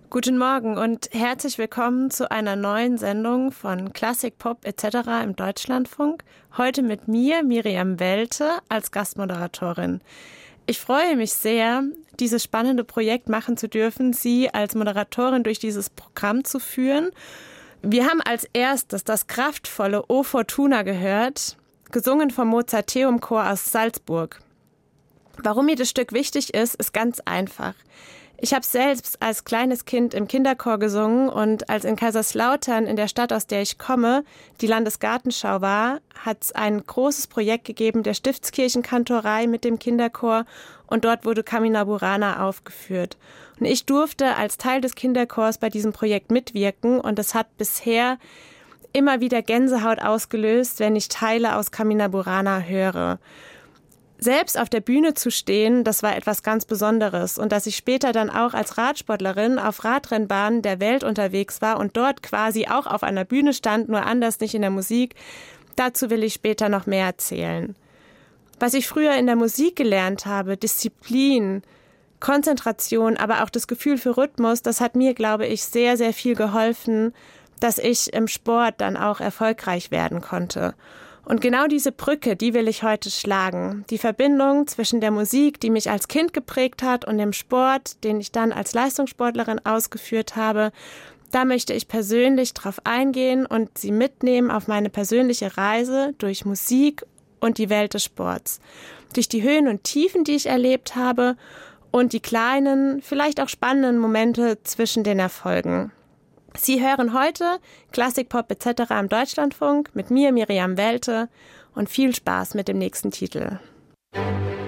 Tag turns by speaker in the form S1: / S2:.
S1: Guten Morgen und herzlich willkommen zu einer neuen Sendung von Klassik, Pop etc. im Deutschlandfunk. Heute mit mir, Miriam Welte, als Gastmoderatorin. Ich freue mich sehr, dieses spannende Projekt machen zu dürfen, Sie als Moderatorin durch dieses Programm zu führen. Wir haben als erstes das kraftvolle O Fortuna gehört, gesungen vom Mozarteum-Chor aus Salzburg. Warum mir das Stück wichtig ist, ist ganz einfach. Ich habe selbst als kleines Kind im Kinderchor gesungen und als in Kaiserslautern, in der Stadt, aus der ich komme, die Landesgartenschau war, hat es ein großes Projekt gegeben der Stiftskirchenkantorei mit dem Kinderchor und dort wurde Carmina Burana aufgeführt. Und ich durfte als Teil des Kinderchors bei diesem Projekt mitwirken und es hat bisher immer wieder Gänsehaut ausgelöst, wenn ich Teile aus Carmina Burana höre. Selbst auf der Bühne zu stehen, das war etwas ganz Besonderes. Und dass ich später dann auch als Radsportlerin auf Radrennbahnen der Welt unterwegs war und dort quasi auch auf einer Bühne stand, nur anders nicht in der Musik, dazu will ich später noch mehr erzählen. Was ich früher in der Musik gelernt habe, Disziplin, Konzentration, aber auch das Gefühl für Rhythmus, das hat mir, glaube ich, sehr, sehr viel geholfen, dass ich im Sport dann auch erfolgreich werden konnte. Und genau diese Brücke, die will ich heute schlagen. Die Verbindung zwischen der Musik, die mich als Kind geprägt hat, und dem Sport, den ich dann als Leistungssportlerin ausgeführt habe, da möchte ich persönlich drauf eingehen und Sie mitnehmen auf meine persönliche Reise durch Musik und die Welt des Sports. Durch die Höhen und Tiefen, die ich erlebt habe und die kleinen, vielleicht auch spannenden Momente zwischen den Erfolgen. Sie hören heute Klassik, Pop etc. im Deutschlandfunk mit mir, Miriam Welte, und viel Spaß mit dem nächsten Titel.